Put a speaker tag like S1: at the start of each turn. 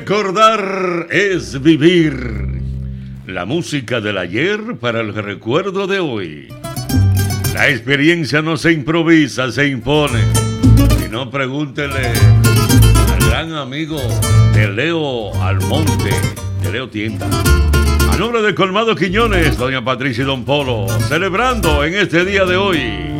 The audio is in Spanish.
S1: Recordar es vivir. La música del ayer para el recuerdo de hoy. La experiencia no se improvisa, se impone. Si no, pregúntele al gran amigo de Leo Almonte, de Leo Tienda. A nombre de Colmado Quiñones, doña Patricia y don Polo, celebrando en este día de hoy